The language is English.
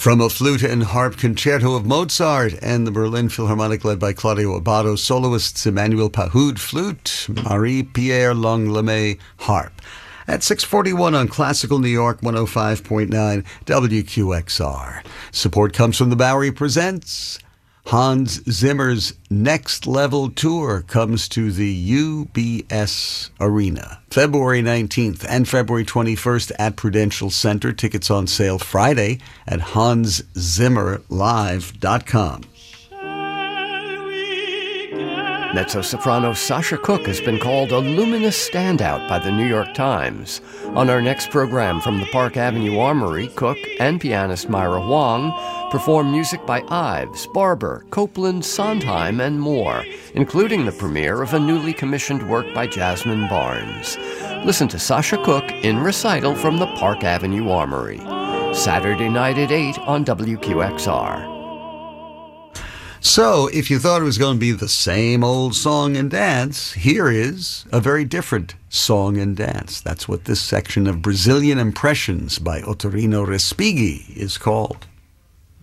From a flute and harp concerto of Mozart and the Berlin Philharmonic led by Claudio Abbado, soloists Emmanuel Pahud, flute, Marie-Pierre Langlemay, harp. At 6:41 on Classical New York 105.9 WQXR. Support comes from the Bowery Presents. Hans Zimmer's Next Level Tour comes to the UBS Arena February 19th and February 21st at Prudential Center. Tickets on sale Friday at hanszimmerlive.com. Mezzo-soprano Sasha Cooke has been called a luminous standout by the New York Times. On our next program from the Park Avenue Armory, Cooke and pianist Myra Huang perform music by Ives, Barber, Copeland, Sondheim, and more, including the premiere of a newly commissioned work by Jasmine Barnes. Listen to Sasha Cooke in recital from the Park Avenue Armory. Saturday night at 8 on WQXR. So, if you thought it was going to be the same old song and dance, here is a very different song and dance. That's what this section of Brazilian Impressions by Otorino Respighi is called.